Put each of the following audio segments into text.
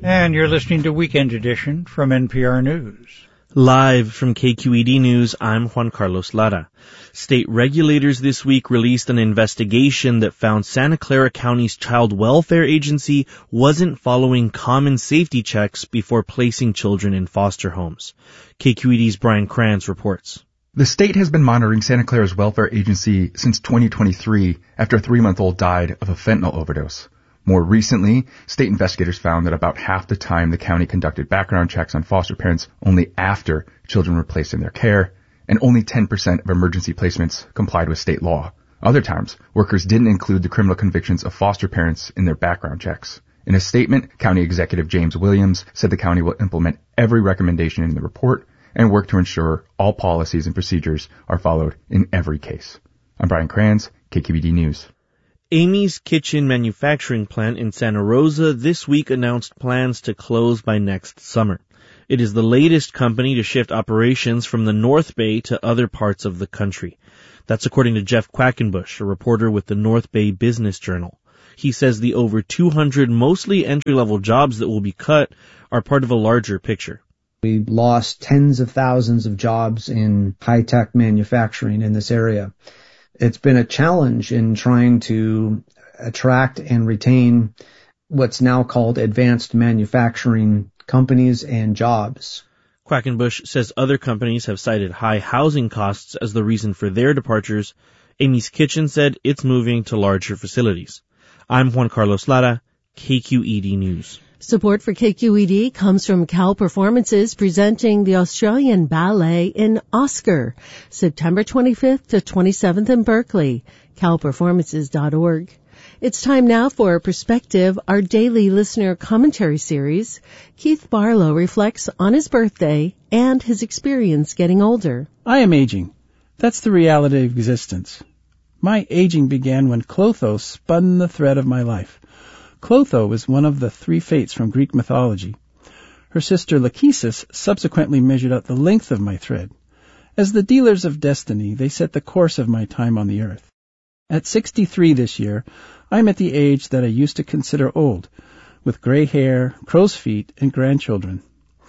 And you're listening to Weekend Edition from NPR News. Live from KQED News, I'm Juan Carlos Lara. State regulators this week released an investigation that found Santa Clara County's Child Welfare Agency wasn't following common safety checks before placing children in foster homes. KQED's Brian Kranz reports. The state has been monitoring Santa Clara's welfare agency since 2023 after a 3-month-old died of a fentanyl overdose. More recently, state investigators found that about half the time the county conducted background checks on foster parents only after children were placed in their care, and only 10% of emergency placements complied with state law. Other times, workers didn't include the criminal convictions of foster parents in their background checks. In a statement, County Executive James Williams said the county will implement every recommendation in the report and work to ensure all policies and procedures are followed in every case. I'm Brian Kranz, KQED News. Amy's Kitchen manufacturing plant in Santa Rosa this week announced plans to close by next summer. It is the latest company to shift operations from the North Bay to other parts of the country. That's according to Jeff Quackenbush, a reporter with the North Bay Business Journal. He says the over 200 mostly entry-level jobs that will be cut are part of a larger picture. We lost tens of thousands of jobs in high-tech manufacturing in this area. It's been a challenge in trying to attract and retain what's now called advanced manufacturing companies and jobs. Quackenbush says other companies have cited high housing costs as the reason for their departures. Amy's Kitchen said it's moving to larger facilities. I'm Juan Carlos Lara, KQED News. Support for KQED comes from Cal Performances presenting the Australian Ballet in Oscar, September 25th to 27th in Berkeley, calperformances.org. It's time now for Perspective, our daily listener commentary series. Keith Barlow reflects on his birthday and his experience getting older. I am aging. That's the reality of existence. My aging began when Clotho spun the thread of my life. Clotho is one of the 3 fates from Greek mythology. Her sister Lachesis subsequently measured out the length of my thread. As the dealers of destiny, they set the course of my time on the earth. At 63 this year, I'm at the age that I used to consider old, with gray hair, crow's feet, and grandchildren.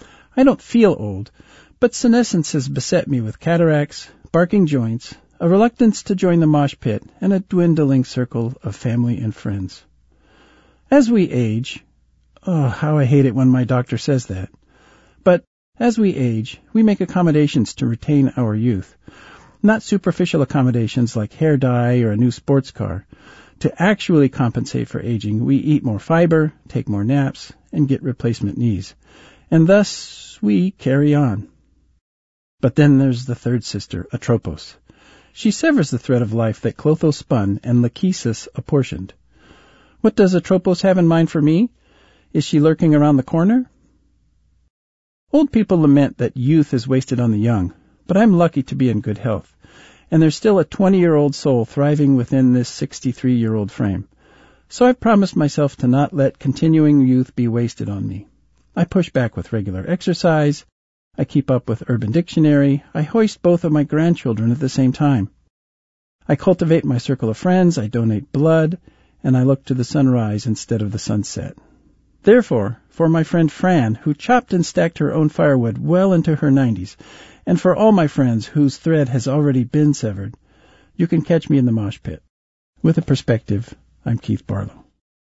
I don't feel old, but senescence has beset me with cataracts, barking joints, a reluctance to join the mosh pit, and a dwindling circle of family and friends. As we age, oh, how I hate it when my doctor says that. But as we age, we make accommodations to retain our youth. Not superficial accommodations like hair dye or a new sports car. To actually compensate for aging, we eat more fiber, take more naps, and get replacement knees. And thus, we carry on. But then there's the third sister, Atropos. She severs the thread of life that Clotho spun and Lachesis apportioned. What does Atropos have in mind for me? Is she lurking around the corner? Old people lament that youth is wasted on the young, but I'm lucky to be in good health, and there's still a 20-year-old soul thriving within this 63-year-old frame. So I've promised myself to not let continuing youth be wasted on me. I push back with regular exercise, I keep up with Urban Dictionary, I hoist both of my grandchildren at the same time. I cultivate my circle of friends, I donate blood, and I look to the sunrise instead of the sunset. Therefore, for my friend Fran, who chopped and stacked her own firewood well into her 90s, and for all my friends whose thread has already been severed, you can catch me in the mosh pit. With a perspective, I'm Keith Barlow.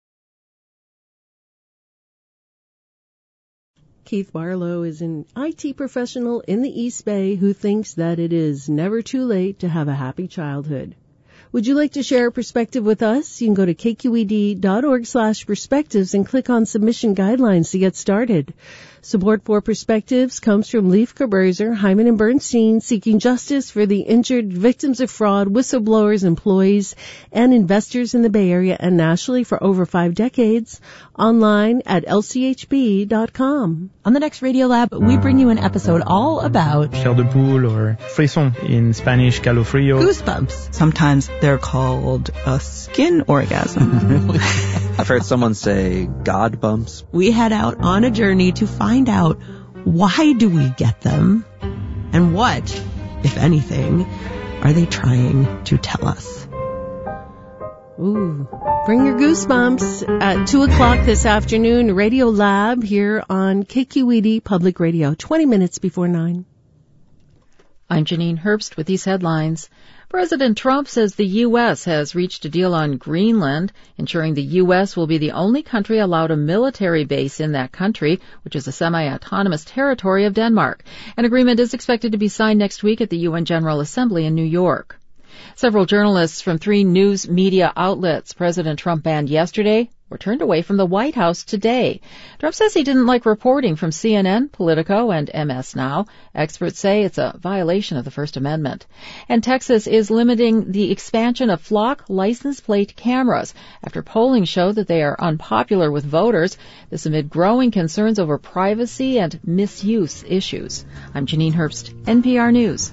Keith Barlow is an IT professional in the East Bay who thinks that it is never too late to have a happy childhood. Would you like to share a perspective with us? You can go to kqed.org/perspectives and click on submission guidelines to get started. Support for Perspectives comes from Leif Geberzer, Hyman and Bernstein, seeking justice for the injured victims of fraud, whistleblowers, employees, and investors in the Bay Area and nationally for over 5 decades. Online at lchb.com. On the next Radio Lab, we bring you an episode all about chair de poule or frisson, in Spanish calofrío. Goosebumps. Sometimes they're called a skin orgasm. I've heard someone say God bumps. We head out on a journey to find out why do we get them and what, if anything, are they trying to tell us. Ooh, bring your goosebumps. At 2 o'clock this afternoon, Radio Lab here on KQED Public Radio, 20 minutes before 9. I'm Janine Herbst with these headlines. President Trump says the U.S. has reached a deal on Greenland, ensuring the U.S. will be the only country allowed a military base in that country, which is a semi-autonomous territory of Denmark. An agreement is expected to be signed next week at the UN General Assembly in New York. Several journalists from 3 news media outlets President Trump banned yesterday were turned away from the White House today. Trump says he didn't like reporting from CNN, Politico, and MS Now. Experts say it's a violation of the First Amendment. And Texas is limiting the expansion of flock license plate cameras after polling showed that they are unpopular with voters. This amid growing concerns over privacy and misuse issues. I'm Janine Herbst, NPR News.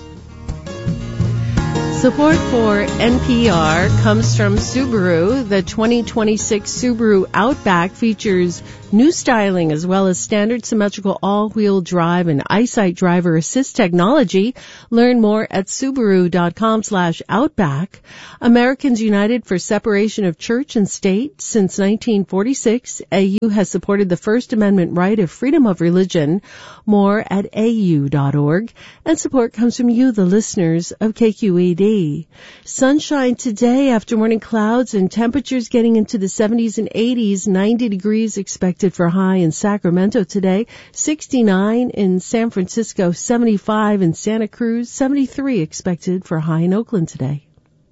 Support for NPR comes from Subaru. The 2026 Subaru Outback features new styling as well as standard symmetrical all-wheel drive and EyeSight driver assist technology. Learn more at Subaru.com/Outback. Americans United for Separation of Church and State. Since 1946, AU has supported the First Amendment right of freedom of religion. More at AU.org. And support comes from you, the listeners of KQED. Sunshine today after morning clouds and temperatures getting into the 70s and 80s, 90 degrees expected for high in Sacramento today, 69 in San Francisco, 75 in Santa Cruz, 73 expected for high in Oakland today.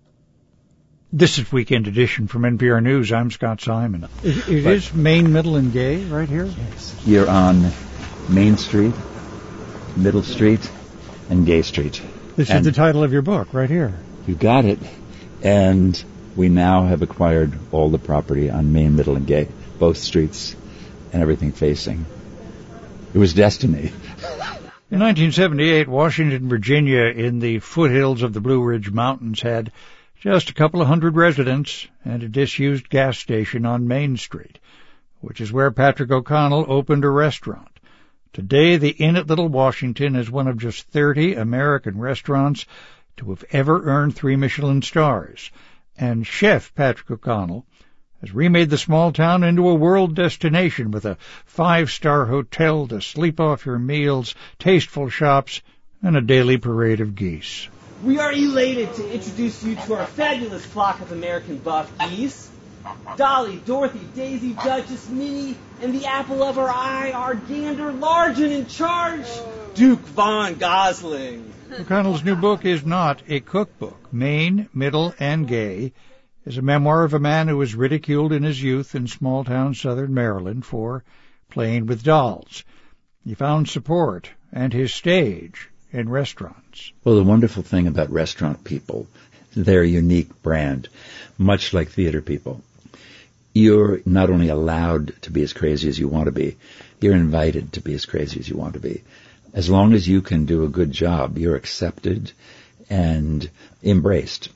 This is Weekend Edition from NPR News. I'm Scott Simon. It is Main, Middle, and Gay right here? Yes. You're on Main Street, Middle Street, and Gay Street. This is the title of your book right here. You got it. And we now have acquired all the property on Main, Middle, and Gay, both streets and everything facing. It was destiny. In 1978, Washington, Virginia, in the foothills of the Blue Ridge Mountains, had just a couple of hundred residents and a disused gas station on Main Street, which is where Patrick O'Connell opened a restaurant. Today, the Inn at Little Washington is one of just 30 American restaurants to have ever earned 3 Michelin stars. And Chef Patrick O'Connell has remade the small town into a world destination with a 5-star hotel to sleep off your meals, tasteful shops, and a daily parade of geese. We are elated to introduce you to our fabulous flock of American buff geese. Dolly, Dorothy, Daisy, Duchess, Minnie, and the apple of our eye, our gander, large and in charge, Duke Von Gosling. O'Connell's new book is not a cookbook. Main, Middle, and Gay is a memoir of a man who was ridiculed in his youth in small-town southern Maryland for playing with dolls. He found support and his stage in restaurants. Well, the wonderful thing about restaurant people, their unique brand, much like theater people, you're not only allowed to be as crazy as you want to be, you're invited to be as crazy as you want to be. As long as you can do a good job, you're accepted and embraced.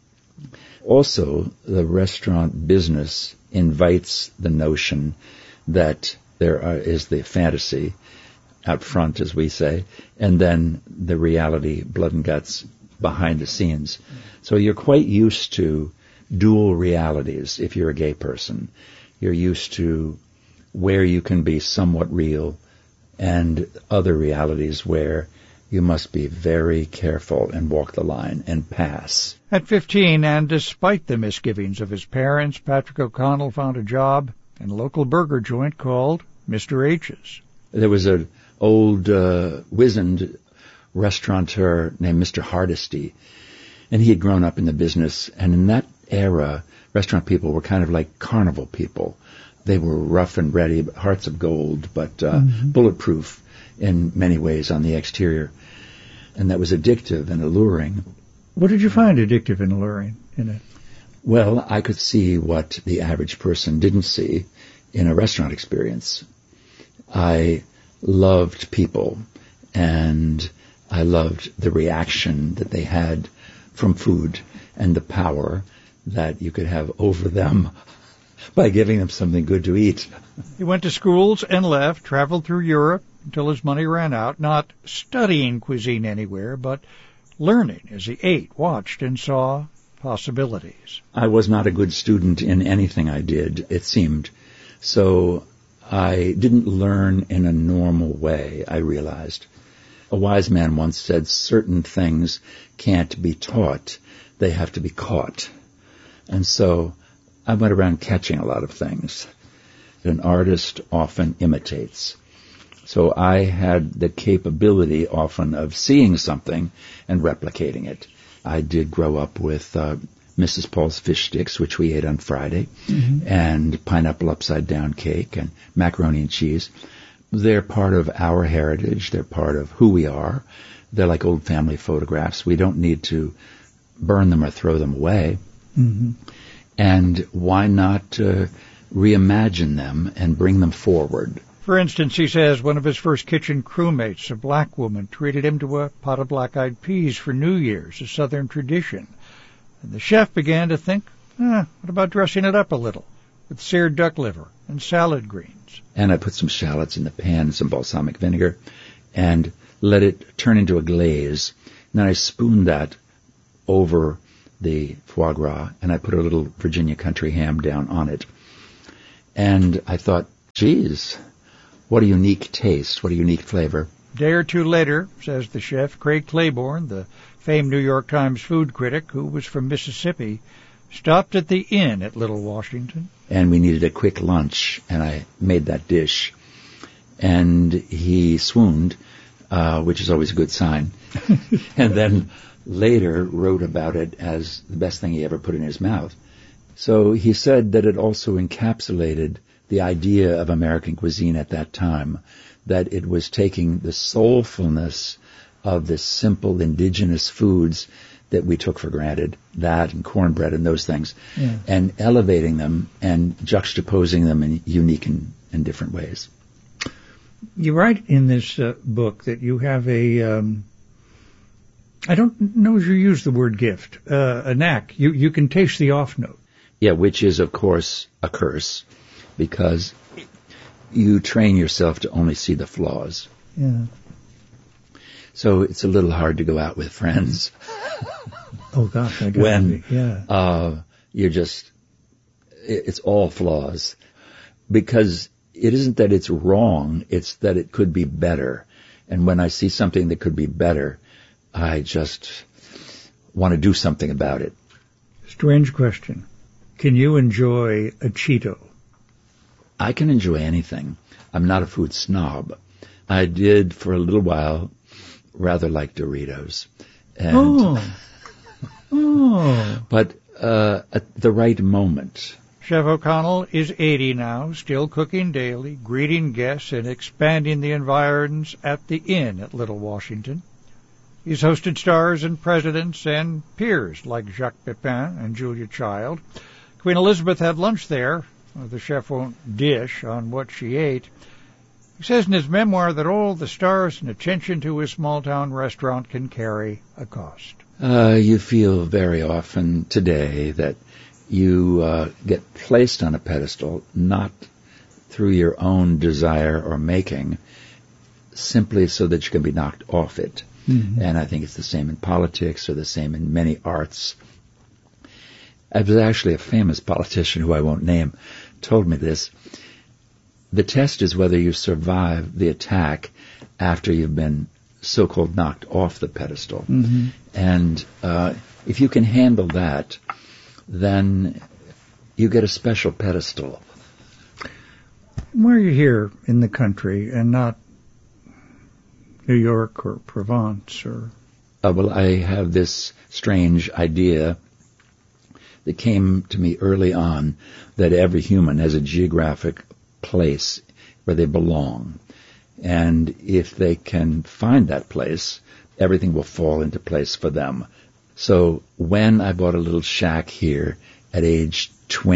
Also, the restaurant business invites the notion that there is the fantasy out front, as we say, and then the reality, blood and guts, behind the scenes. So you're quite used to dual realities if you're a gay person. You're used to where you can be somewhat real and other realities where you must be very careful and walk the line and pass. At 15, and despite the misgivings of his parents, Patrick O'Connell found a job in a local burger joint called Mr. H's. There was an old wizened restaurateur named Mr. Hardesty, and he had grown up in the business, and in that era, restaurant people were kind of like carnival people. They were rough and ready, hearts of gold, but bulletproof in many ways on the exterior. And that was addictive and alluring. What did you find addictive and alluring in it? Well, I could see what the average person didn't see in a restaurant experience. I loved people, and I loved the reaction that they had from food and the power that you could have over them by giving them something good to eat. He went to schools and left, traveled through Europe until his money ran out, not studying cuisine anywhere, but learning as he ate, watched, and saw possibilities. I was not a good student in anything I did, it seemed. So I didn't learn in a normal way, I realized. A wise man once said, certain things can't be taught, they have to be caught. And so I went around catching a lot of things. An artist often imitates. So I had the capability often of seeing something and replicating it. I did grow up with Mrs. Paul's fish sticks, which we ate on Friday, and pineapple upside down cake and macaroni and cheese. They're part of our heritage. They're part of who we are. They're like old family photographs. We don't need to burn them or throw them away. And why not reimagine them and bring them forward? For instance, he says one of his first kitchen crewmates, a black woman, treated him to a pot of black-eyed peas for New Year's, a Southern tradition. And the chef began to think, what about dressing it up a little with seared duck liver and salad greens? And I put some shallots in the pan, some balsamic vinegar, and let it turn into a glaze. And then I spooned that over the foie gras, and I put a little Virginia country ham down on it. And I thought, geez, what a unique taste, what a unique flavor. A day or two later, says the chef, Craig Claiborne, the famed New York Times food critic who was from Mississippi, stopped at the inn at Little Washington. And we needed a quick lunch, and I made that dish. And he swooned, which is always a good sign. And then later wrote about it as the best thing he ever put in his mouth. So he said that it also encapsulated the idea of American cuisine at that time, that it was taking the soulfulness of the simple indigenous foods that we took for granted, that and cornbread and those things, and elevating them and juxtaposing them in unique and different ways. You write in this book that you have a, I don't know if you use the word gift, a knack. You can taste the off note. Yeah, which is, of course, a curse, because you train yourself to only see the flaws. Yeah. So it's a little hard to go out with friends. Oh, gosh, I got when you're just, it's all flaws. Because it isn't that it's wrong, it's that it could be better. And when I see something that could be better, I just want to do something about it. Strange question. Can you enjoy a Cheeto? I can enjoy anything. I'm not a food snob. I did for a little while rather like Doritos. And but at the right moment. Chef O'Connell is 80 now, still cooking daily, greeting guests, and expanding the environs at the inn at Little Washington. He's hosted stars and presidents and peers like Jacques Pepin and Julia Child. Queen Elizabeth had lunch there. The chef won't dish on what she ate. He says in his memoir that all the stars and attention to his small-town restaurant can carry a cost. You feel very often today that you get placed on a pedestal not through your own desire or making, simply so that you can be knocked off it. And I think it's the same in politics or the same in many arts. I was actually a famous politician who I won't name told me this. The test is whether you survive the attack after you've been so-called knocked off the pedestal. And if you can handle that, then you get a special pedestal. Why are you here in the country and not New York or Provence or? Well, I have this strange idea that came to me early on that every human has a geographic place where they belong. And if they can find that place, everything will fall into place for them. So when I bought a little shack here at age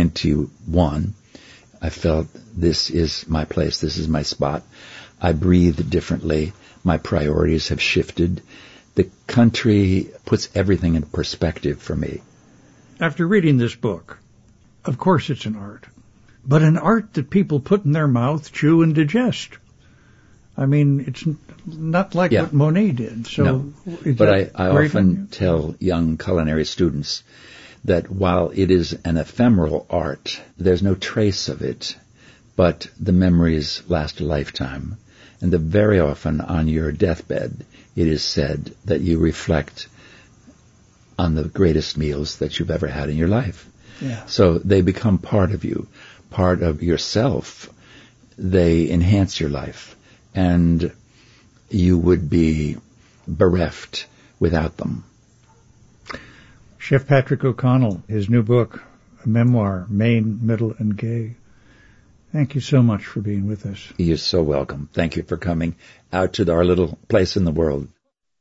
21, I felt this is my place, this is my spot. I breathe differently. My priorities have shifted. The country puts everything in perspective for me. After reading this book, of course it's an art, but an art that people put in their mouth, chew, and digest. I mean, it's not like what Monet did. So, no. But I often tell young culinary students that while it is an ephemeral art, there's no trace of it, but the memories last a lifetime. And that very often on your deathbed, it is said that you reflect on the greatest meals that you've ever had in your life. Yeah. So they become part of you, part of yourself. They enhance your life, and you would be bereft without them. Chef Patrick O'Connell, his new book, a memoir, Maine, Middle, and Gay. Thank you so much for being with us. You're so welcome. Thank you for coming out to our little place in the world.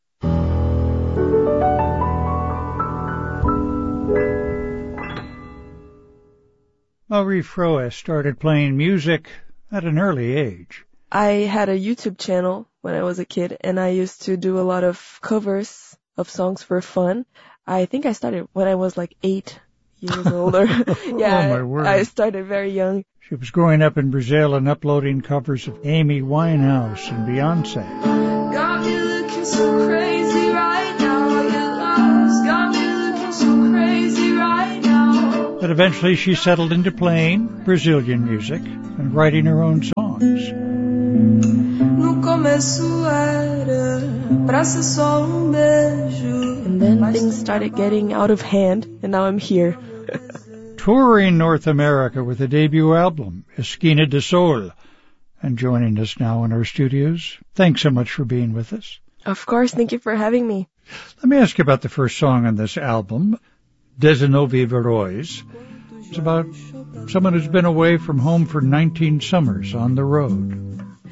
Marie Froes started playing music at an early age. I had a YouTube channel when I was a kid, and I used to do a lot of covers of songs for fun. I think I started when I was like 8 years older. Yeah, oh, my word. I started very young. She was growing up in Brazil and uploading covers of Amy Winehouse and Beyonce. Got me looking so crazy right now. Your love's got me looking so crazy right now. But eventually she settled into playing Brazilian music and writing her own songs. And then things started getting out of hand, and now I'm here. Touring North America with a debut album, Esquina de Sol, and joining us now in our studios. Thanks so much for being with us. Of course, thank you for having me. Let me ask you about the first song on this album, 19 Verões. It's about someone who's been away from home for 19 summers on the road.